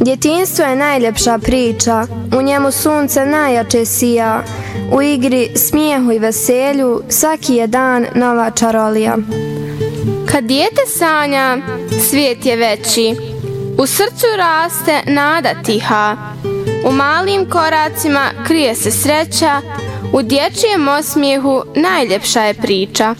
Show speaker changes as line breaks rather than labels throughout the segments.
Djetinjstvo je najljepša priča, u njemu sunce najjače sija, u igri, smijehu i veselju svaki je dan nova čarolija.
Kad dijete sanja, svijet je veći, u srcu raste nada tiha, u malim koracima krije se sreća, u dječjem osmijehu najljepša je priča.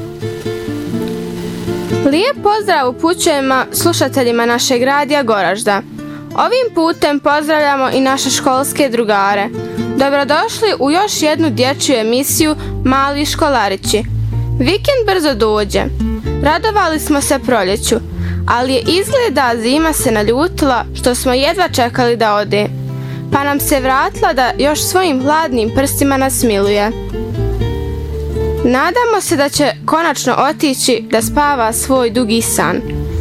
Lijep pozdrav upućujemo slušateljima našeg radija Goražda. Ovim putem pozdravljamo i naše školske drugare. Dobrodošli u još jednu dječju emisiju Mali školarići. Vikend brzo dođe. Radovali smo se proljeću, ali je izgleda zima se naljutila što smo jedva čekali da ode, pa nam se vratila da još svojim hladnim prstima nas miluje. Nadamo se da će konačno otići da spava svoj dugi san.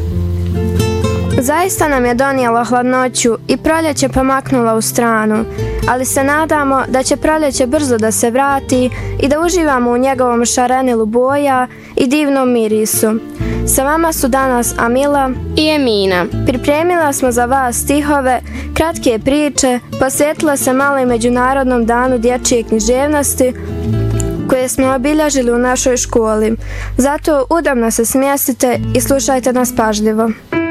Zaista nam je donijelo hladnoću i proljeće pomaknula u stranu, ali se nadamo da će proljeće brzo da se vrati i da uživamo u njegovom šarenilu boja i divnom mirisu. Sa vama su danas Amila
i Emina.
Pripremila smo za vas stihove, kratke priče, posvetila se malo i Međunarodnom danu dječje književnosti koje smo obilježili u našoj školi. Zato udobno se smjestite i slušajte nas pažljivo.